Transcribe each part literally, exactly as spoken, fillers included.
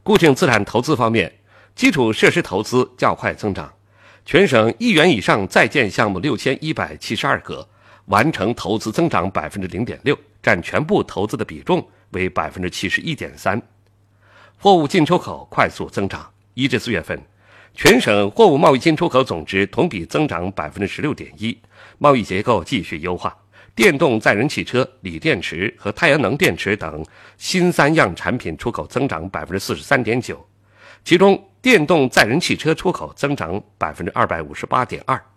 固定资产投资方面，基础设施投资较快增长，全省亿元以上在建项目六千一百七十二个，完成投资增长 百分之零点六， 占全部投资的比重为 百分之七十一点三。 货物进出口快速增长，一至四月份，全省货物贸易进出口总值同比增长 百分之十六点一， 贸易结构继续优化，电动载人汽车、锂电池和太阳能电池等新三样产品出口增长 百分之四十三点九， 其中电动载人汽车出口增长 百分之二百五十八点二。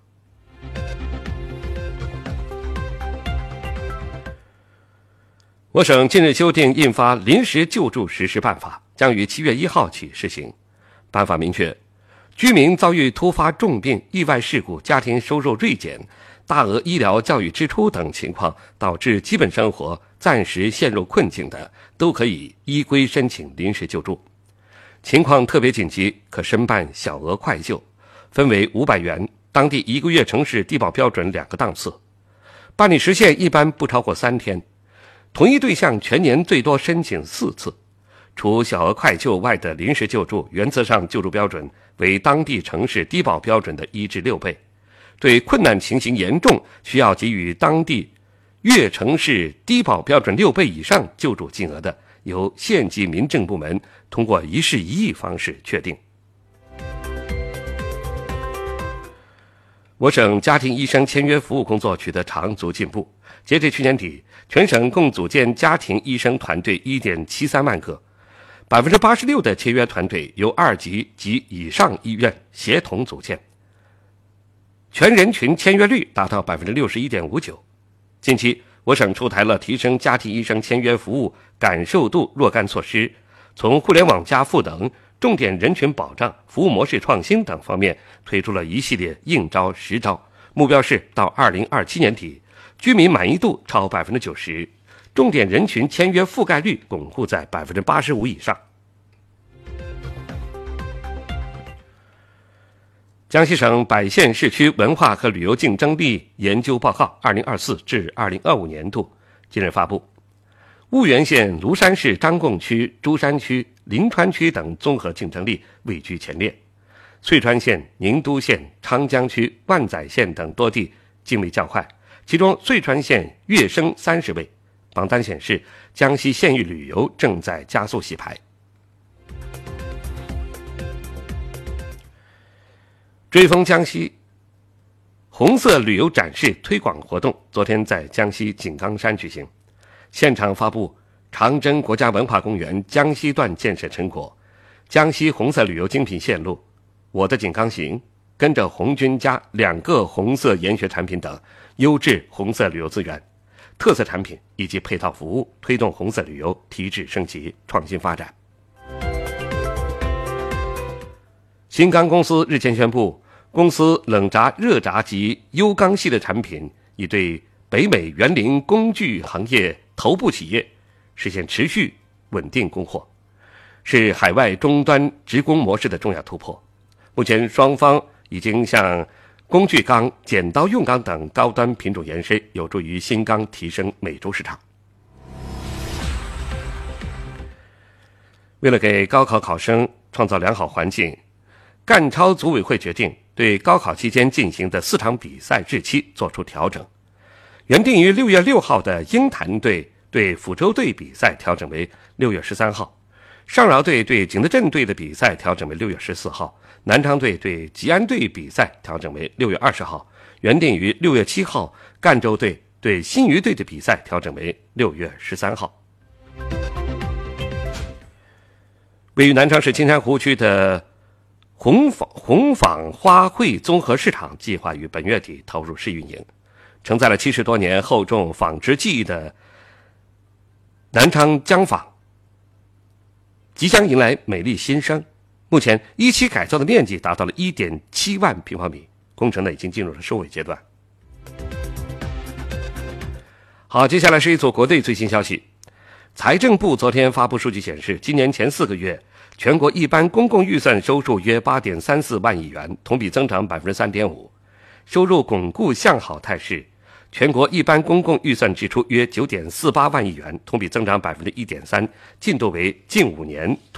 我省近日修订印发临时救助实施办法，将于七月一号起施行。办法明确，居民遭遇突发重病、意外事故、家庭收入锐减、大额医疗教育支出等情况导致基本生活暂时陷入困境的，都可以依规申请临时救助。情况特别紧急，可申办小额快救，分为五百元、当地一个月城市低保标准两个档次，办理时限一般不超过三天，同一对象全年最多申请四次。除小额快救外的临时救助，原则上救助标准为当地城市低保标准的一至六倍。对困难情形严重，需要给予当地粤城市低保标准六倍以上救助金额的，由县级民政部门通过一事一议方式确定。我省家庭医生签约服务工作取得长足进步，截至去年底，全省共组建家庭医生团队 一点七三万个， 百分之八十六 的签约团队由二级及以上医院协同组建，全人群签约率达到 百分之六十一点五九。 近期我省出台了提升家庭医生签约服务感受度若干措施，从互联网加赋能、重点人群保障、服务模式创新等方面推出了一系列应招实招，目标是到二零二七年底，居民满意度超 百分之九十， 重点人群签约覆盖率巩固在 百分之八十五 以上。江西省百县市区文化和旅游竞争力研究报告二零二四至二零二五年度近日发布，婺源县庐山市张贡区、珠山区、临川区等综合竞争力位居前列，遂川县、宁都县、昌江区、万载县等多地竞位较快，其中遂川县跃升三十位。榜单显示，江西县域旅游正在加速洗牌。追风江西红色旅游展示推广活动昨天在江西井冈山举行，现场发布长征国家文化公园江西段建设成果、江西红色旅游精品线路、我的井冈行、跟着红军家两个红色研学产品等优质红色旅游资源、特色产品以及配套服务，推动红色旅游提质升级、创新发展。新钢公司日前宣布，公司冷轧、热轧及优钢系的产品已对北美园林工具行业头部企业实现持续稳定供货，是海外终端直供模式的重要突破。目前双方已经向工具钢、剪刀用钢等高端品种延伸，有助于新钢提升美洲市场。为了给高考考生创造良好环境，赣超组委会决定对高考期间进行的四场比赛日期作出调整，原定于六月六号的鹰潭队对抚州队比赛调整为六月十三号，上饶队对景德镇队的比赛调整为六月十四号，南昌队对吉安队比赛调整为六月二十号，原定于六月七号赣州队对新余队的比赛调整为六月十三号。位于南昌市青山湖区的红纺红纺花卉综合市场计划于本月底投入试运营，承载了七十多年厚重纺织技艺的南昌江纺即将迎来美丽新生。目前一期改造的面积达到了 一点七万平方米，工程呢已经进入了收尾阶段。好，接下来是一组国内最新消息。财政部昨天发布数据显示，今年前四个月全国一般公共预算收入约 八点三四万亿元，同比增长 百分之三点五， 收入巩固向好态势。全国一般公共预算支出约 九点四八万亿元，同比增长 百分之一点三， 进度为近五年